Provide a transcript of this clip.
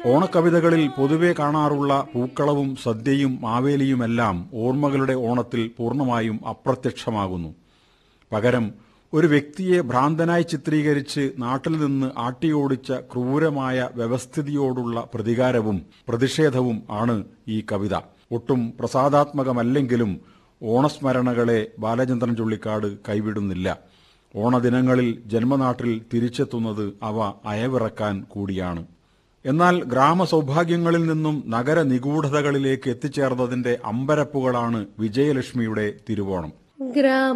ഓണക്കവിതകളിൽ പൊതുവെ കാണാറുള്ള പൂക്കളവും സദ്യയും മാവേലിയുമെല്ലാം ഓർമ്മകളുടെ ഓണത്തിൽ പൂർണ്ണമായും അപ്രത്യക്ഷമാകുന്നു. പകരം ഒരു വ്യക്തിയെ ഭ്രാന്തനായി ചിത്രീകരിച്ച് നാട്ടിൽ നിന്ന് ആട്ടിയോടിച്ച ക്രൂരമായ വ്യവസ്ഥിതിയോടുള്ള പ്രതികാരവും പ്രതിഷേധവും ആണ് ഈ കവിത. ഒട്ടും പ്രസാദാത്മകമല്ലെങ്കിലും ഓണസ്മരണകളെ ബാലചന്ദ്രൻ ചുള്ളിക്കാട് കൈവിടുന്നില്ല. ഓണദിനങ്ങളിൽ ജന്മനാട്ടിൽ തിരിച്ചെത്തുന്നത് അവ അയവിറക്കാൻ കൂടിയാണ്. എന്നാൽ ഗ്രാമസൗഭാഗ്യങ്ങളിൽ നിന്നും നഗര നിഗൂഢതകളിലേക്ക് എത്തിച്ചേർന്നതിന്റെ അമ്പരപ്പുകളാണ് വിജയലക്ഷ്മിയുടെ തിരുവോണം.